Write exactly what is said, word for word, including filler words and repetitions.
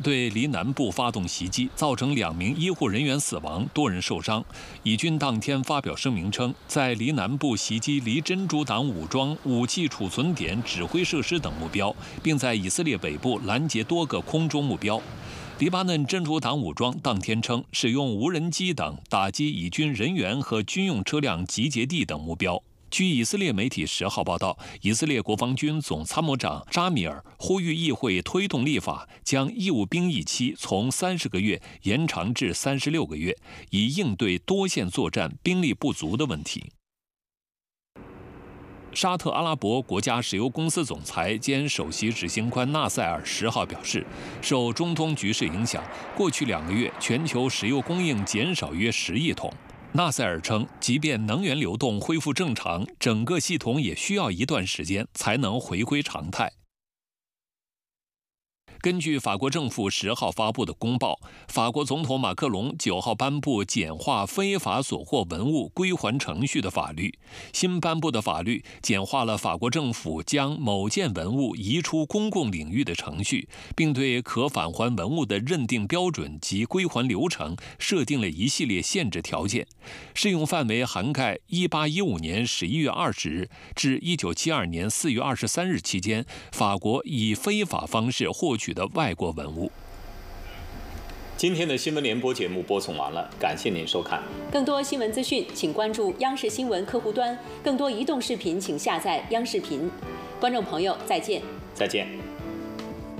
对黎南部发动袭击，造成两名医护人员死亡，多人受伤。以军当天发表声明称，在黎南部袭击黎真主党武装武器储存点、指挥设施等目标，并在以色列北部拦截多个空中目标。黎巴嫩真主党武装当天称，使用无人机等打击以军人员和军用车辆集结地等目标。据以色列媒体十号报道，以色列国防军总参谋长扎米尔呼吁议会推动立法，将义务兵役期从三十个月延长至三十六个月，以应对多线作战兵力不足的问题。沙特阿拉伯国家石油公司总裁兼首席执行官纳赛尔十号表示，受中东局势影响，过去两个月全球石油供应减少约十亿桶。纳赛尔称，即便能源流动恢复正常，整个系统也需要一段时间才能回归常态。根据法国政府十号发布的公报，法国总统马克龙九号颁布简化非法所获文物归还程序的法律。新颁布的法律简化了法国政府将某件文物移出公共领域的程序，并对可返还文物的认定标准及归还流程设定了一系列限制条件，适用范围涵盖一八一五年十一月二十日至一九七二年四月二十三日期间，法国以非法方式获取的外国文物。 今天的新闻联播节目播送完了，感谢您收看。 更多新闻资讯，请关注央视新闻客户端；更多移动视频，请下载央视频。观众朋友，再见。 再见。